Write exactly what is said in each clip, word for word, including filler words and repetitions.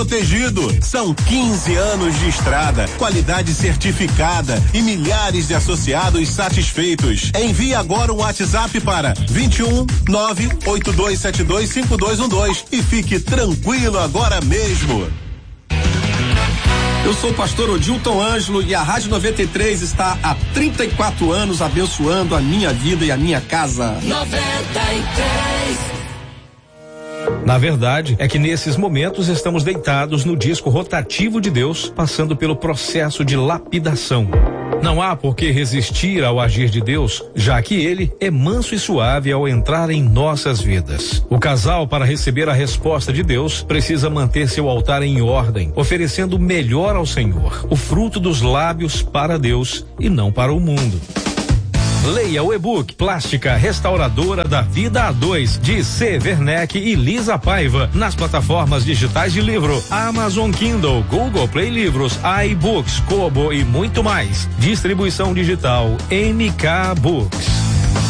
protegido. São quinze anos de estrada, qualidade certificada e milhares de associados satisfeitos. Envie agora um WhatsApp para vinte e um nove oito dois sete dois cinco dois um dois e fique tranquilo agora mesmo. Eu sou o pastor Odilton Ângelo e a Rádio noventa e três está há trinta e quatro anos abençoando a minha vida e a minha casa. noventa e três. Na verdade, é que nesses momentos estamos deitados no disco rotativo de Deus, passando pelo processo de lapidação. Não há por que resistir ao agir de Deus, já que ele é manso e suave ao entrar em nossas vidas. O casal, para receber a resposta de Deus, precisa manter seu altar em ordem, oferecendo o melhor ao Senhor, o fruto dos lábios para Deus e não para o mundo. Leia o e-book Plástica Restauradora da Vida A dois, de C. Werneck e Lisa Paiva, nas plataformas digitais de livro Amazon Kindle, Google Play Livros, iBooks, Kobo e muito mais. Distribuição digital M K Books.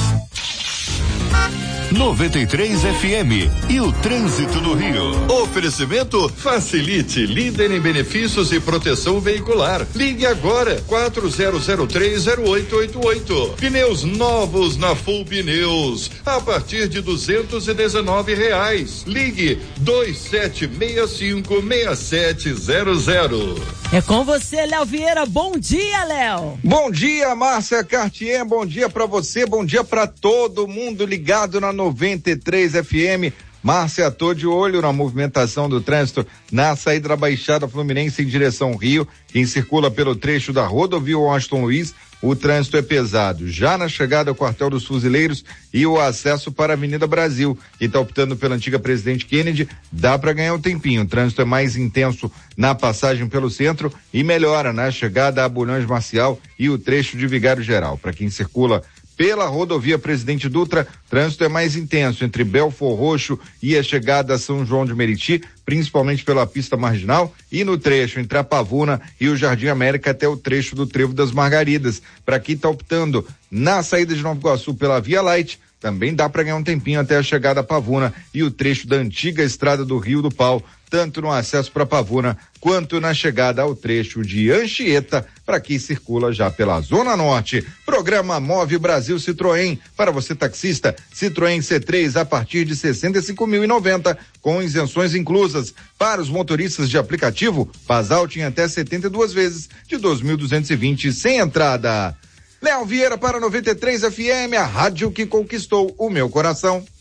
noventa e três F M e o trânsito no Rio. Oferecimento Facilite, líder em benefícios e proteção veicular. Ligue agora quatro zero zero três zero oito oito oito. Pneus novos na Full Pneus a partir de duzentos e dezenove reais. Ligue dois sete seis cinco seis sete zero zero. É com você, Léo Vieira. Bom dia, Léo. Bom dia, Márcia Cartier. Bom dia pra você. Bom dia pra todo mundo ligado na noventa e três F M. Márcia, tô de olho na movimentação do trânsito na saída da Baixada Fluminense em direção Rio. Quem circula pelo trecho da rodovia Washington Luiz, o trânsito é pesado. Já na chegada ao quartel dos Fuzileiros e o acesso para a Avenida Brasil. Quem tá optando pela antiga Presidente Kennedy, dá para ganhar um tempinho. O trânsito é mais intenso na passagem pelo centro e melhora na chegada a Bulhões Marcial e o trecho de Vigário Geral. Para quem circula pela rodovia Presidente Dutra, trânsito é mais intenso entre Belfor Roxo e a chegada a São João de Meriti, principalmente pela pista marginal e no trecho entre a Pavuna e o Jardim América até o trecho do Trevo das Margaridas. Para quem está optando na saída de Nova Iguaçu pela Via Light, também dá para ganhar um tempinho até a chegada a Pavuna e o trecho da antiga estrada do Rio do Pau, tanto no acesso para Pavuna quanto na chegada ao trecho de Anchieta, para quem circula já pela Zona Norte. Programa Move Brasil Citroën, para você taxista, Citroën C três a partir de sessenta e cinco mil e noventa, com isenções inclusas. Para os motoristas de aplicativo, Pasalt em até setenta e duas vezes de dois mil duzentos e vinte sem entrada. Léo Vieira para noventa e três F M, a rádio que conquistou o meu coração.